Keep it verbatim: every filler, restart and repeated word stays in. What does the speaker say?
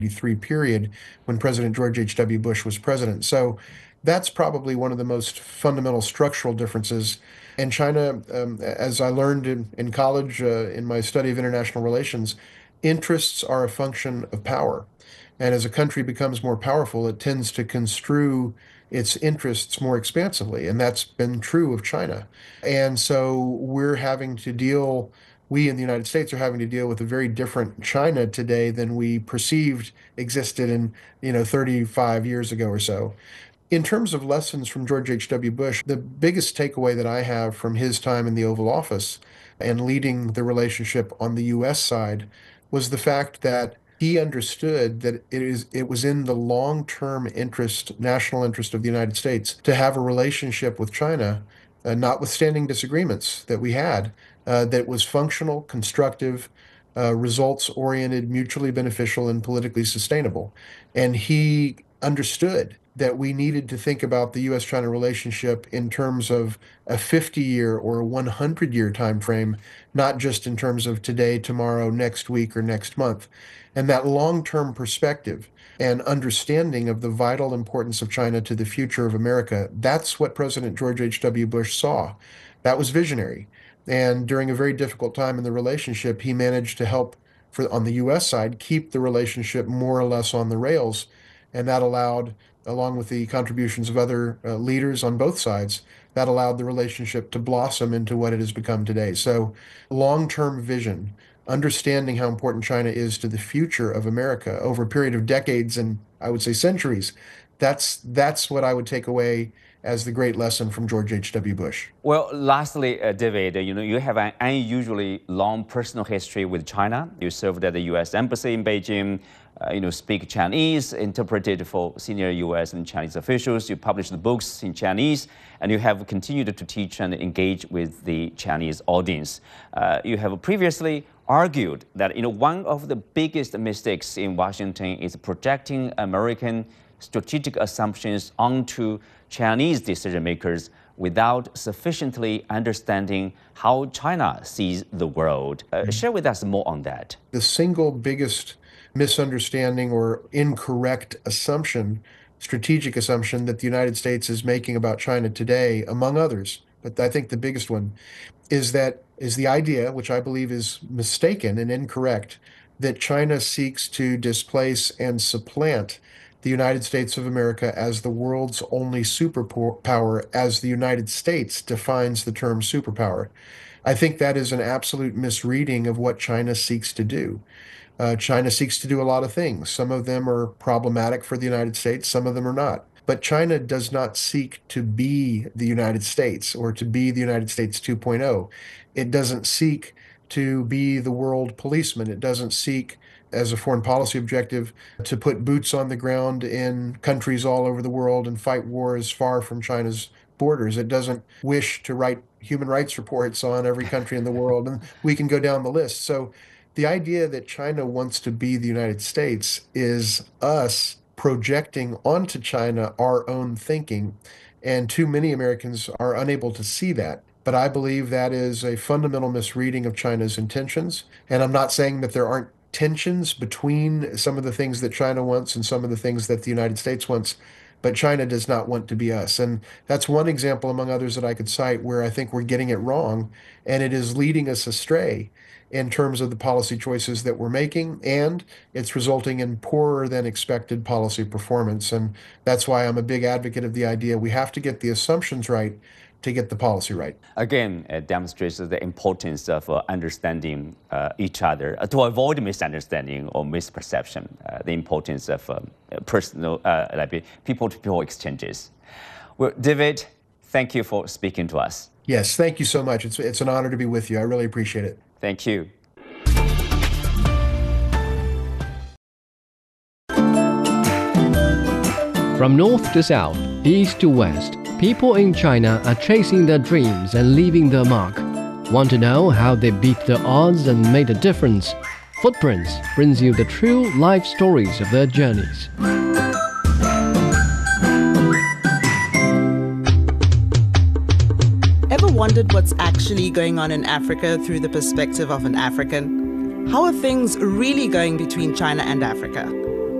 eighty-three period when President George H W. Bush was president. So that's probably one of the most fundamental structural differences. And China, um, as I learned in, in college, uh, in my study of international relations, interests are a function of power. And as a country becomes more powerful, it tends to construe its interests more expansively. And that's been true of China. And so we're having to deal, we in the United States are having to deal with a very different China today than we perceived existed in, you know, thirty-five years ago or so. In terms of lessons from George H W. Bush, the biggest takeaway that I have from his time in the Oval Office and leading the relationship on the U S side was the fact that he understood that it is it was in the long-term interest, national interest of the United States to have a relationship with China, uh, notwithstanding disagreements that we had, uh, that was functional, constructive, uh, results-oriented, mutually beneficial, and politically sustainable. And he understood that we needed to think about the U S China relationship in terms of a fifty-year or a one hundred-year time frame, not just in terms of today, tomorrow, next week, or next month. And that long-term perspective and understanding of the vital importance of China to the future of America, that's what President George H W. Bush saw. That was visionary. And during a very difficult time in the relationship, he managed to help, for on the U S side, keep the relationship more or less on the rails. And that allowed, along with the contributions of other uh, leaders on both sides, that allowed the relationship to blossom into what it has become today. So long-term vision, understanding how important China is to the future of America over a period of decades and I would say centuries, that's that's what I would take away as the great lesson from George H W. Bush. Well, lastly, uh, David, you know, you have an unusually long personal history with China. You served at the U S Embassy in Beijing, uh, you know, speak Chinese, interpreted for senior U S and Chinese officials. You published books in Chinese, and you have continued to teach and engage with the Chinese audience. Uh, you have previously argued that, you know, one of the biggest mistakes in Washington is projecting American strategic assumptions onto Chinese decision makers without sufficiently understanding how China sees the world. Uh, share with us more on that. The single biggest misunderstanding or incorrect assumption, strategic assumption that the United States is making about China today, among others, but I think the biggest one, is that is the idea, which I believe is mistaken and incorrect, that China seeks to displace and supplant the United States of America as the world's only superpower, as the United States defines the term superpower. I think that is an absolute misreading of what China seeks to do. Uh, China seeks to do a lot of things. Some of them are problematic for the United States, some of them are not. But China does not seek to be the United States or to be the United States two point oh. It doesn't seek to be the world policeman. It doesn't seek, as a foreign policy objective, to put boots on the ground in countries all over the world and fight wars far from China's borders. It doesn't wish to write human rights reports on every country in the world, and we can go down the list. So the idea that China wants to be the United States is us projecting onto China our own thinking, and too many Americans are unable to see that. But I believe that is a fundamental misreading of China's intentions, and I'm not saying that there aren't tensions between some of the things that China wants and some of the things that the United States wants, but China does not want to be us. And that's one example among others that I could cite where I think we're getting it wrong, and it is leading us astray in terms of the policy choices that we're making, and it's resulting in poorer than expected policy performance. And that's why I'm a big advocate of the idea we have to get the assumptions right to get the policy right. Again, it demonstrates the importance of uh, understanding uh, each other, uh, to avoid misunderstanding or misperception, uh, the importance of um, personal, uh, like people-to-people exchanges. Well, David, thank you for speaking to us. Yes, thank you so much. It's, it's an honor to be with you. I really appreciate it. Thank you. From north to south, east to west, people in China are chasing their dreams and leaving their mark. Want to know how they beat the odds and made a difference? Footprints brings you the true life stories of their journeys. Ever wondered what's actually going on in Africa through the perspective of an African? How are things really going between China and Africa?